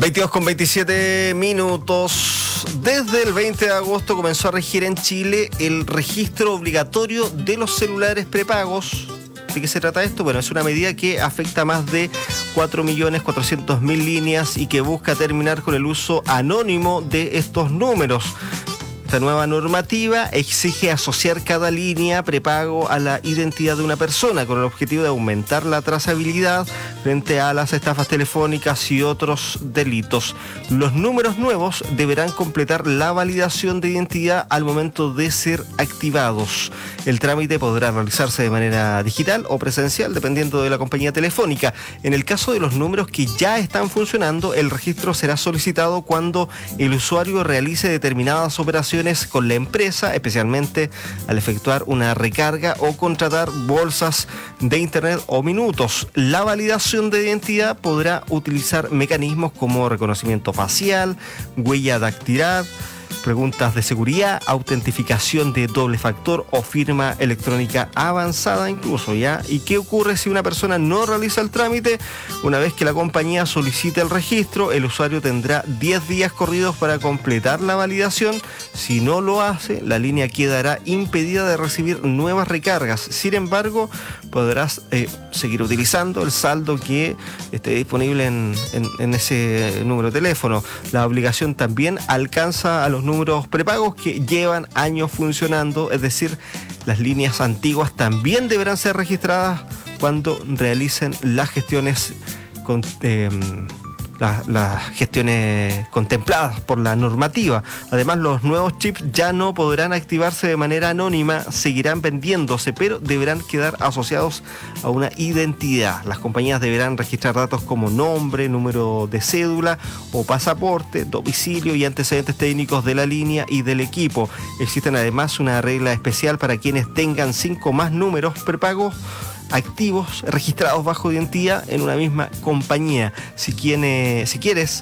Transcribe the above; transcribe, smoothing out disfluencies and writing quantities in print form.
22:27. Desde el 20 de agosto comenzó a regir en Chile el registro obligatorio de los celulares prepagos. ¿De qué se trata esto? Bueno, es una medida que afecta a más de 4.400.000 líneas y que busca terminar con el uso anónimo de estos números. Esta nueva normativa exige asociar cada línea prepago a la identidad de una persona con el objetivo de aumentar la trazabilidad frente a las estafas telefónicas y otros delitos. Los números nuevos deberán completar la validación de identidad al momento de ser activados. El trámite podrá realizarse de manera digital o presencial, dependiendo de la compañía telefónica. En el caso de los números que ya están funcionando, el registro será solicitado cuando el usuario realice determinadas operaciones con la empresa, especialmente al efectuar una recarga o contratar bolsas de internet o minutos. La validación de identidad podrá utilizar mecanismos como reconocimiento facial, huella dactilar, preguntas de seguridad, autentificación de doble factor o firma electrónica avanzada incluso, ¿ya? ¿Y qué ocurre si una persona no realiza el trámite? Una vez que la compañía solicite el registro, el usuario tendrá 10 días corridos para completar la validación. Si no lo hace, la línea quedará impedida de recibir nuevas recargas. Sin embargo, podrás seguir utilizando el saldo que esté disponible en ese número de teléfono. La obligación también alcanza a los números prepagos que llevan años funcionando, es decir, las líneas antiguas también deberán ser registradas cuando realicen las gestiones las gestiones contempladas por la normativa. Además, los nuevos chips ya no podrán activarse de manera anónima, seguirán vendiéndose, pero deberán quedar asociados a una identidad. Las compañías deberán registrar datos como nombre, número de cédula o pasaporte, domicilio y antecedentes técnicos de la línea y del equipo. Existen además una regla especial para quienes tengan 5 más números prepagos activos registrados bajo identidad en una misma compañía. Si quieres